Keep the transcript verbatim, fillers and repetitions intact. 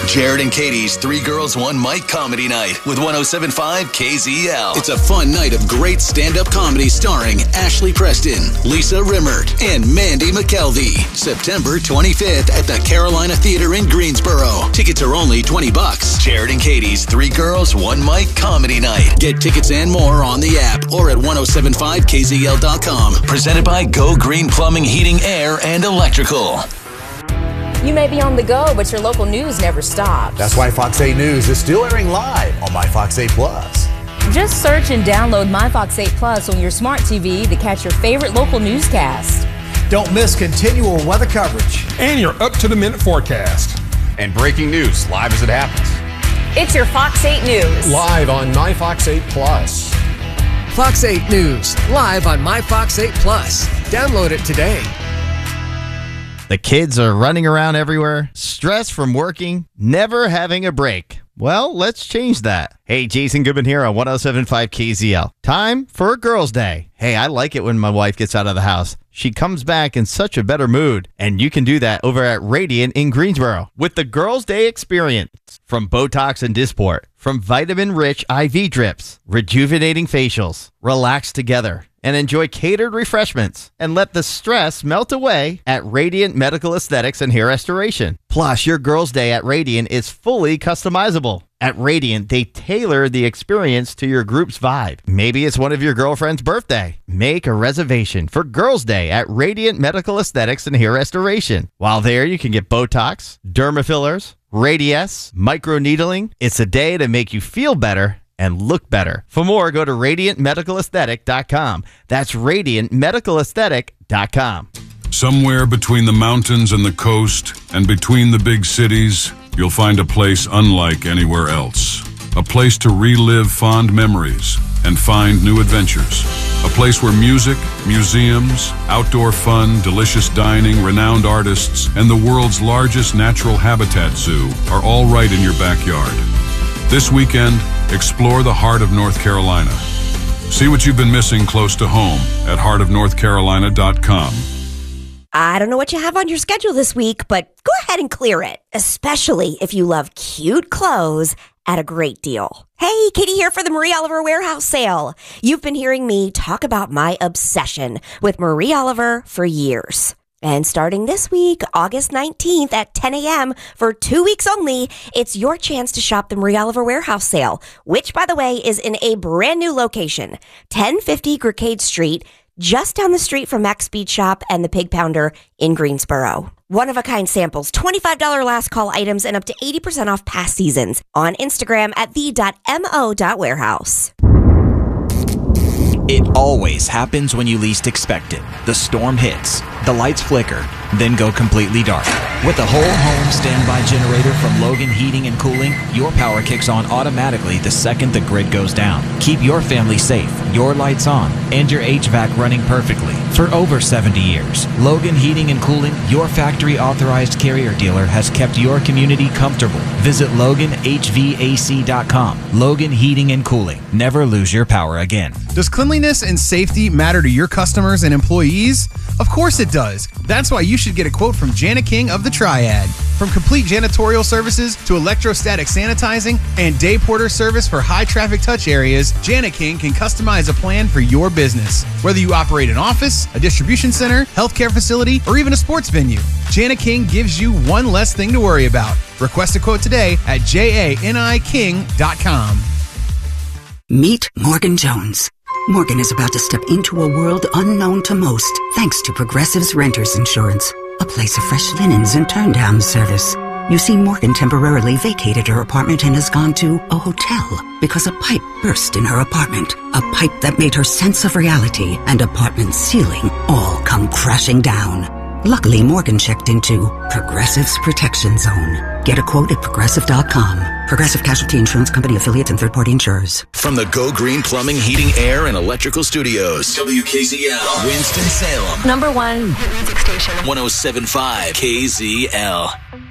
Jared and Katie's Three Girls, One Mic Comedy Night with one oh seven point five K Z L. It's a fun night of great stand-up comedy starring Ashley Preston, Lisa Rimmert, and Mandy McKelvey. September twenty-fifth at the Carolina Theater in Greensboro. Tickets are only twenty bucks. Jared and Katie's Three Girls, One Mic Comedy Night. Get tickets and more on the app or at ten seventy-five K Z L dot com. Presented by Go Green Plumbing, Heating, Air, and Electrical. You may be on the go, but your local news never stops. That's why Fox eight News is still airing live on My Fox eight Plus. Just search and download My Fox eight Plus on your smart T V to catch your favorite local newscast. Don't miss continual weather coverage. And your up-to-the-minute forecast. And breaking news live as it happens. It's your Fox eight News. Live on My Fox eight Plus. Fox eight News, live on My Fox eight Plus. Download it today. The kids are running around everywhere, stressed from working, never having a break. Well, let's change that. Hey, Jason Goodman here on ten seventy-five K Z L. Time for a girl's day. Hey, I like it when my wife gets out of the house. She comes back in such a better mood, and you can do that over at Radiant in Greensboro with the Girls' Day experience. From Botox and Dysport, from vitamin-rich I V drips, rejuvenating facials, relax together, and enjoy catered refreshments, and let the stress melt away at Radiant Medical Aesthetics and Hair Restoration. Plus, your Girls' Day at Radiant is fully customizable. At Radiant, they tailor the experience to your group's vibe. Maybe it's one of your girlfriend's birthday. Make a reservation for Girls' Day at Radiant Medical Aesthetics and Hair Restoration. While there, you can get Botox, derma fillers, Radiesse, microneedling. It's a day to make you feel better and look better. For more, go to radiant medical aesthetic dot com. That's radiant medical aesthetic dot com. Somewhere between the mountains and the coast, and between the big cities, you'll find a place unlike anywhere else. A place to relive fond memories and find new adventures. A place where music, museums, outdoor fun, delicious dining, renowned artists, and the world's largest natural habitat zoo are all right in your backyard. This weekend, explore the heart of North Carolina. See what you've been missing close to home at heart of north carolina dot com. I don't know what you have on your schedule this week, but go ahead and clear it, especially if you love cute clothes at a great deal. Hey, Katie here for the Marie Oliver Warehouse Sale. You've been hearing me talk about my obsession with Marie Oliver for years. And starting this week, August nineteenth at ten a.m. for two weeks only, it's your chance to shop the Marie Oliver Warehouse Sale, which, by the way, is in a brand new location, ten fifty Gracade Street, just down the street from Max Speed Shop and the Pig Pounder in Greensboro. One-of-a-kind samples, twenty-five dollars last call items, and up to eighty percent off past seasons. On Instagram at the dot mo dot warehouse. It always happens when you least expect it. The storm hits, the lights flicker, then go completely dark. With a whole home standby generator from Logan Heating and Cooling, your power kicks on automatically the second the grid goes down. Keep your family safe, your lights on, and your H V A C running perfectly. For over seventy years, Logan Heating and Cooling, your factory authorized carrier dealer, has kept your community comfortable. Visit logan h v a c dot com. Logan Heating and Cooling. Never lose your power again. Does cleanliness and safety matter to your customers and employees? Of course it does. That's why you should get a quote from Jana King of the Triad. From complete janitorial services to electrostatic sanitizing and day porter service for high traffic touch areas, Jana King can customize a plan for your business. Whether you operate an office, a distribution center, healthcare facility, or even a sports venue, Jana King gives you one less thing to worry about. Request a quote today at jani king dot com. Meet Morgan Jones. Morgan is about to step into a world unknown to most, thanks to Progressive's Renters Insurance, a place of fresh linens and turn-down service. You see, Morgan temporarily vacated her apartment and has gone to a hotel because a pipe burst in her apartment. A pipe that made her sense of reality and apartment ceiling all come crashing down. Luckily, Morgan checked into Progressive's Protection Zone. Get a quote at progressive dot com. Progressive Casualty Insurance Company affiliates and third-party insurers. From the Go Green Plumbing, Heating, Air, and Electrical Studios, W K Z L, Winston-Salem. Number one music station. ten seventy-five K Z L.